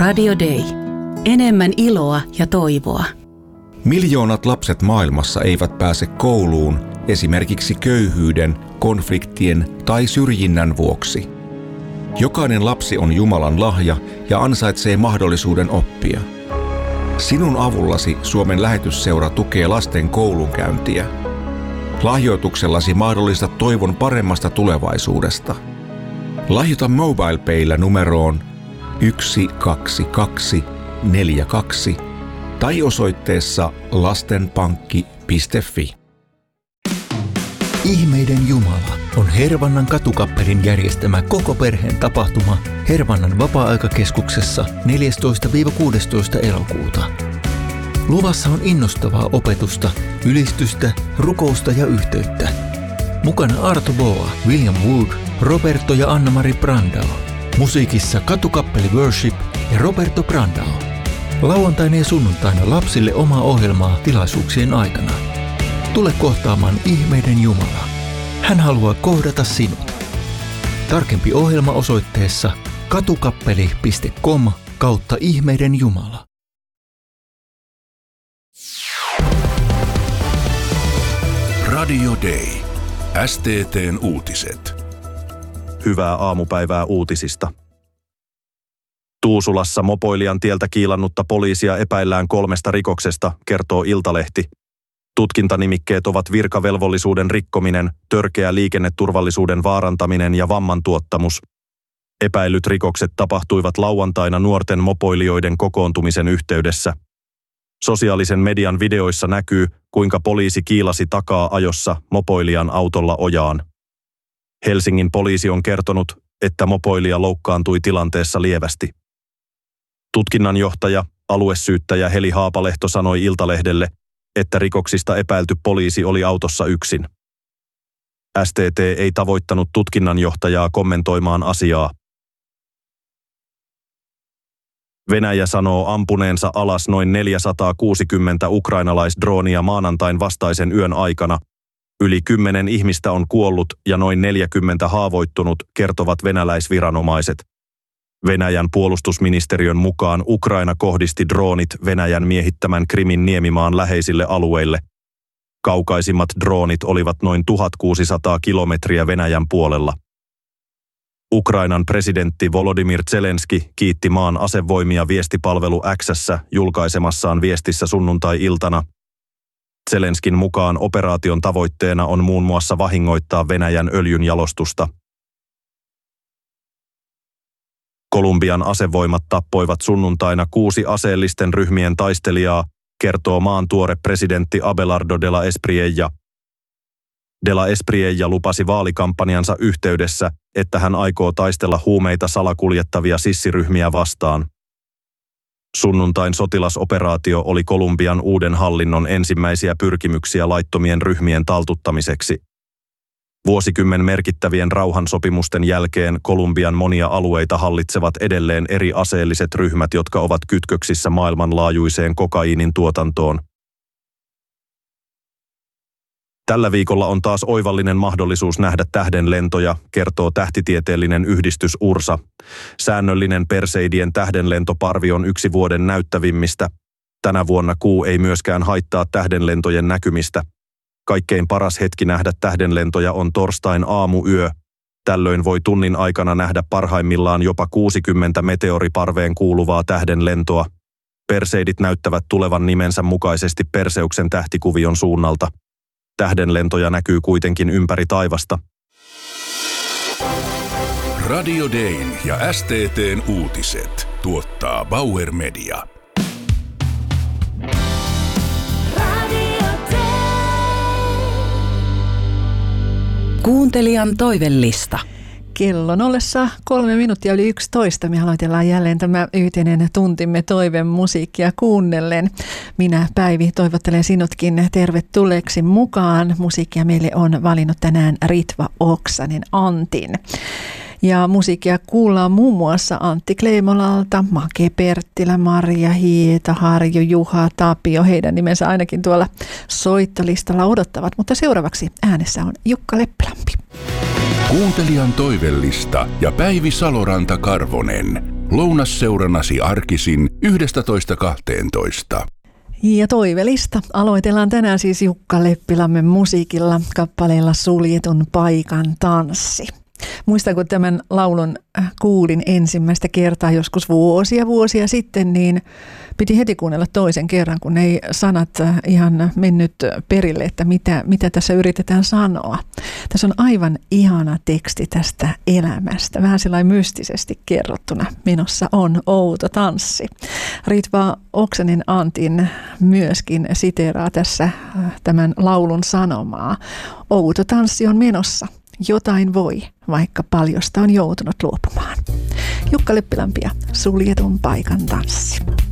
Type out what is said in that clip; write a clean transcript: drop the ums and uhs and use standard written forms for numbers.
Radio Day. Enemmän iloa ja toivoa. Miljoonat lapset maailmassa eivät pääse kouluun esimerkiksi köyhyyden, konfliktien tai syrjinnän vuoksi. Jokainen lapsi on Jumalan lahja ja ansaitsee mahdollisuuden oppia. Sinun avullasi Suomen lähetysseura tukee lasten koulunkäyntiä. Lahjoituksellasi mahdollistat toivon paremmasta tulevaisuudesta. Lahjoita MobilePaylla numeroon 12242 tai osoitteessa lastenpankki.fi. Ihmeiden Jumala on Hervannan katukappelin järjestämä koko perheen tapahtuma Hervannan vapaa-aikakeskuksessa 14-16 elokuuta. Luvassa on innostavaa opetusta, ylistystä, rukousta ja yhteyttä. Mukana Arto Boa, William Wood, Roberto ja Anna-Mari Brandao. Musiikissa katukappeli Worship ja Roberto Brandao. Lauantaina ja sunnuntaina lapsille omaa ohjelmaa tilaisuuksien aikana. Tule kohtaamaan ihmeiden Jumala. Hän haluaa kohdata sinut. Tarkempi ohjelma osoitteessa katukappeli.com/ihmeiden Jumala. Radio Day. STT:n uutiset. Hyvää aamupäivää uutisista. Tuusulassa mopoilijan tieltä kiilannutta poliisia epäillään 3 rikoksesta, kertoo Iltalehti. Tutkintanimikkeet ovat virkavelvollisuuden rikkominen, törkeä liikenneturvallisuuden vaarantaminen ja vammantuottamus. Epäillyt rikokset tapahtuivat lauantaina nuorten mopoilijoiden kokoontumisen yhteydessä. Sosiaalisen median videoissa näkyy, kuinka poliisi kiilasi takaa ajossa mopoilijan autolla ojaan. Helsingin poliisi on kertonut, että mopoilija loukkaantui tilanteessa lievästi. Tutkinnanjohtaja, aluesyyttäjä Heli Haapalehto sanoi Iltalehdelle, että rikoksista epäilty poliisi oli autossa yksin. STT ei tavoittanut tutkinnanjohtajaa kommentoimaan asiaa. Venäjä sanoo ampuneensa alas noin 460 ukrainalaisdroonia maanantain vastaisen yön aikana. Yli 10 ihmistä on kuollut ja noin 40 haavoittunut, kertovat venäläisviranomaiset. Venäjän puolustusministeriön mukaan Ukraina kohdisti droonit Venäjän miehittämän Krimin niemimaan läheisille alueille. Kaukaisimmat droonit olivat noin 1600 kilometriä Venäjän puolella. Ukrainan presidentti Volodymyr Zelenski kiitti maan asevoimia viestipalvelu X:ssä julkaisemassaan viestissä sunnuntai-iltana. Zelenskin mukaan operaation tavoitteena on muun muassa vahingoittaa Venäjän öljynjalostusta. Kolumbian asevoimat tappoivat sunnuntaina 6 aseellisten ryhmien taistelijaa, kertoo maan tuore presidentti Abelardo de la Espriella. De la Espriella lupasi vaalikampanjansa yhteydessä, että hän aikoo taistella huumeita salakuljettavia sissiryhmiä vastaan. Sunnuntain sotilasoperaatio oli Kolumbian uuden hallinnon ensimmäisiä pyrkimyksiä laittomien ryhmien taltuttamiseksi. Vuosikymmen merkittävien rauhansopimusten jälkeen Kolumbian monia alueita hallitsevat edelleen eri aseelliset ryhmät, jotka ovat kytköksissä maailmanlaajuiseen kokaiinin tuotantoon. Tällä viikolla on taas oivallinen mahdollisuus nähdä tähdenlentoja, kertoo tähtitieteellinen yhdistys URSA. Säännöllinen Perseidien tähdenlentoparvi on yksi vuoden näyttävimmistä. Tänä vuonna kuu ei myöskään haittaa tähdenlentojen näkymistä. Kaikkein paras hetki nähdä tähdenlentoja on torstain aamuyö. Tällöin voi tunnin aikana nähdä parhaimmillaan jopa 60 meteoriparveen kuuluvaa tähdenlentoa. Perseidit näyttävät tulevan nimensä mukaisesti Perseuksen tähtikuvion suunnalta. Tähdenlentoja näkyy kuitenkin ympäri taivasta. Radio Dayn ja STT:n uutiset tuottaa Bauer Media. Kuuntelijan toivellista. Kello ollessa 3 minuuttia yli 11. Me aloitellaan jälleen tämä yhteinen tuntimme toiveen musiikkia kuunnellen. Minä, Päivi, toivottelen sinutkin tervetulleeksi mukaan. Musiikkia meille on valinnut tänään Ritva Oksanen Antin. Ja musiikkia kuullaan muun muassa Antti Kleimolalta, Make Perttilä, Marja Hieta, Harjo, Juha, Tapio. Heidän nimensä ainakin tuolla soittolistalla odottavat, mutta seuraavaksi äänessä on Jukka Leppälampi. Kuuntelijan toivellista ja Päivi Saloranta-Karvonen. Lounasseurannasi arkisin 11.12. Ja toivelista aloitellaan tänään siis Jukka Leppilammen musiikilla kappaleella Suljetun paikan tanssi. Muistan, kun tämän laulun kuulin ensimmäistä kertaa joskus vuosia sitten, niin piti heti kuunnella toisen kerran, kun ei sanat ihan mennyt perille, että mitä tässä yritetään sanoa. Tässä on aivan ihana teksti tästä elämästä, vähän sellainen mystisesti kerrottuna. Menossa on outo tanssi. Ritva Oksanen Antin myöskin siteeraa tässä tämän laulun sanomaa. Outo tanssi on menossa. Jotain voi, vaikka paljosta on joutunut luopumaan. Jukka Leppilampi ja Suljetun paikan tanssi.